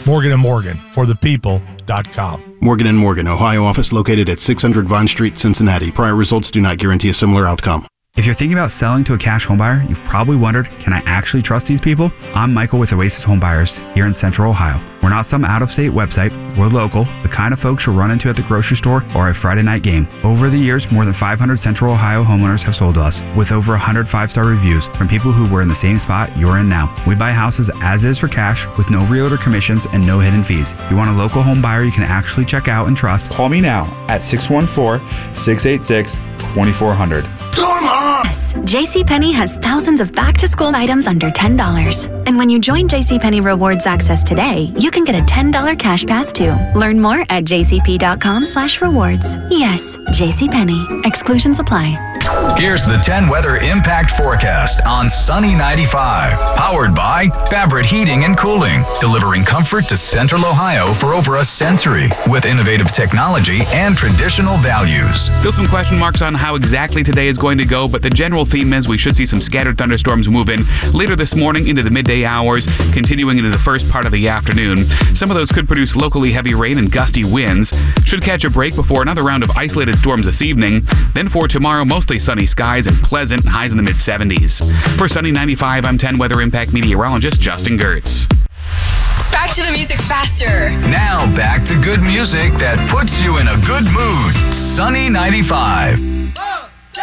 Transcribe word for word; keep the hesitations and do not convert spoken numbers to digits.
Morgan and Morgan, for the people dot com. Morgan and Morgan, Ohio office located at six hundred Vine Street, Cincinnati. Prior results do not guarantee a similar outcome. If you're thinking about selling to a cash home buyer, you've probably wondered, can I actually trust these people? I'm Michael with Oasis Home Buyers here in Central Ohio. We're not some out-of-state website. We're local, the kind of folks you'll run into at the grocery store or a Friday night game. Over the years, more than five hundred Central Ohio homeowners have sold to us, with over one hundred five-star reviews from people who were in the same spot you're in now. We buy houses as is for cash, with no realtor commissions and no hidden fees. If you want a local home buyer you can actually check out and trust, call me now at six one four, six eight six, two four zero zero. Come on! Yes, JCPenney has thousands of back-to-school items under ten dollars. And when you join JCPenney Rewards Access today, you can get a ten dollars cash pass too. Learn more at jcp.com slash rewards. Yes, JCPenney. Exclusions apply. Here's the ten weather impact forecast on Sunny ninety-five. Powered by Fabric Heating and Cooling, delivering comfort to Central Ohio for over a century with innovative technology and traditional values. Still some question marks on how exactly today is going to go, but the general theme is we should see some scattered thunderstorms move in later this morning into the midday hours, continuing into the first part of the afternoon. Some of those could produce locally heavy rain and gusty winds. Should catch a break before another round of isolated storms this evening. Then for tomorrow, mostly sunny skies and pleasant, highs in the mid-seventies. For Sunny ninety-five, I'm ten Weather Impact meteorologist Justin Gertz. Back to the music faster. Now back to good music that puts you in a good mood. Sunny ninety-five.